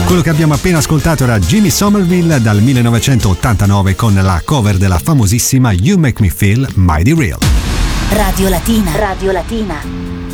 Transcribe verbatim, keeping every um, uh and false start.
Quello che abbiamo appena ascoltato era Jimmy Somerville dal millenovecentottantanove con la cover della famosissima You Make Me Feel Mighty Real. Radio Latina. Radio Latina.